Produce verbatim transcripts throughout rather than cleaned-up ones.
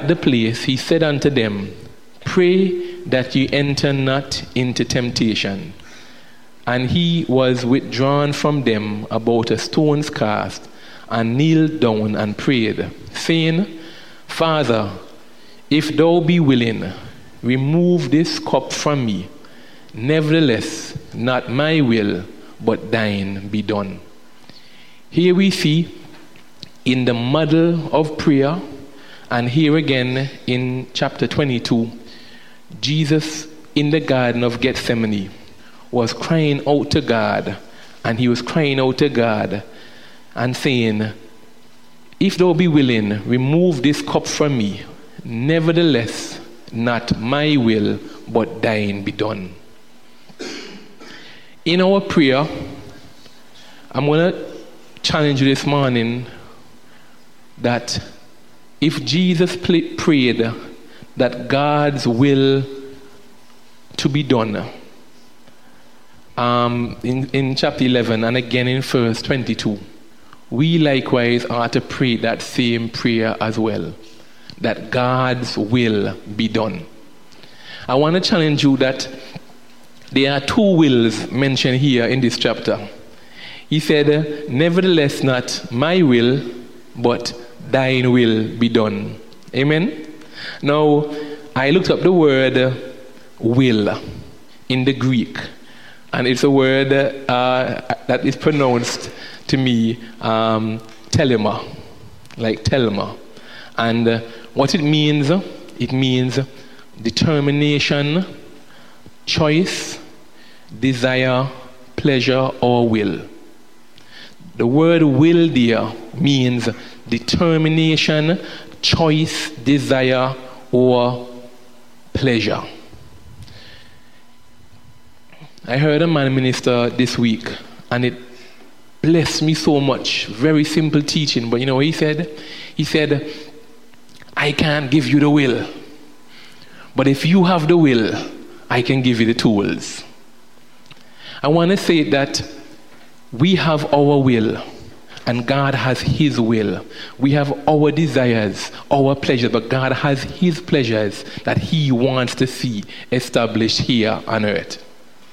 at the place, he said unto them, Pray that ye enter not into temptation. And he was withdrawn from them about a stone's cast, and kneeled down and prayed, saying, Father, if thou be willing, remove this cup from me. Nevertheless, not my will, but thine be done. Here we see in the model of prayer, and here again in chapter twenty-two, Jesus in the Garden of Gethsemane was crying out to God, and he was crying out to God and saying, If thou be willing, remove this cup from me. Nevertheless, not my will, but thine be done. In our prayer, I'm going to challenge you this morning that if Jesus pl- prayed that God's will to be done, um, in, in chapter eleven and again in verse twenty-two, we likewise are to pray that same prayer as well, that God's will be done. I want to challenge you that there are two wills mentioned here in this chapter. He said, Nevertheless, not my will, but thine will be done. Amen? Now, I looked up the word will in the Greek, and it's a word uh, that is pronounced to me um, telema, like telema. And uh, what it means, it means determination, choice, desire, pleasure, or will. The word will there means determination, choice, desire, or pleasure. I heard a man minister this week, and it blessed me so much. Very simple teaching, but you know what he said? He said, I can't give you the will, but if you have the will, I can give you the tools. I want to say that we have our will, and God has his will. We have our desires, our pleasures, but God has his pleasures that he wants to see established here on earth.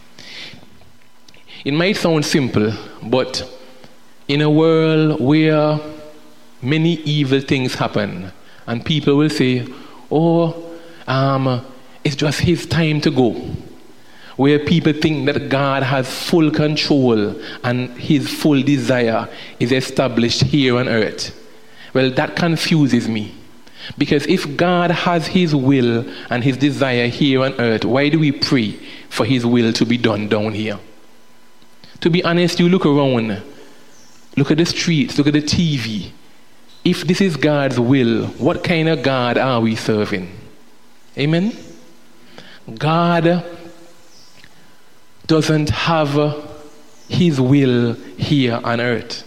It might sound simple, but in a world where many evil things happen, and people will say, oh, um, it's just his time to go. Where people think that God has full control and his full desire is established here on earth. Well, that confuses me. Because if God has his will and his desire here on earth, why do we pray for his will to be done down here? To be honest, you look around, look at the streets, look at the T V. If this is God's will, what kind of God are we serving? Amen? God doesn't have his will here on earth.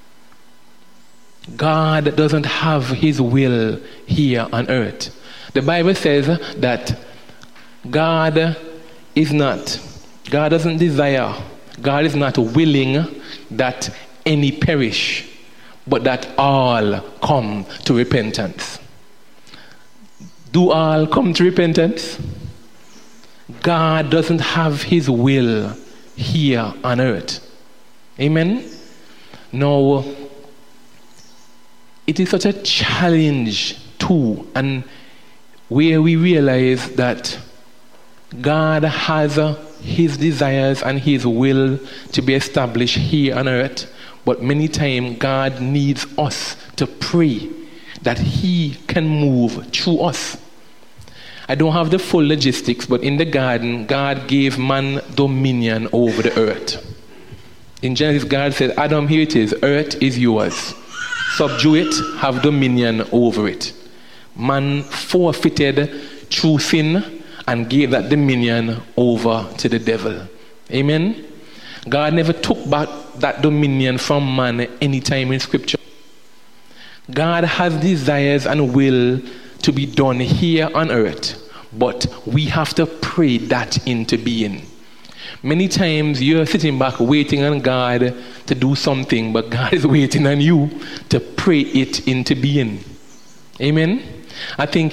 God doesn't have his will here on earth. The Bible says that God is not, God doesn't desire, God is not willing that any perish, but that all come to repentance. Do all come to repentance? God doesn't have his will here on earth. Amen? Now, it is such a challenge too, and where we realize that God has his desires and his will to be established here on earth, but many times God needs us to pray that he can move through us. I don't have the full logistics, but in the garden, God gave man dominion over the earth. In Genesis, God said, Adam, here it is, earth is yours. Subdue it, have dominion over it. Man forfeited through sin and gave that dominion over to the devil. Amen? God never took back that dominion from man any time in Scripture. God has desires and will to be done here on earth, but we have to pray that into being. Many times you're sitting back waiting on God to do something, but God is waiting on you to pray it into being. Amen? I think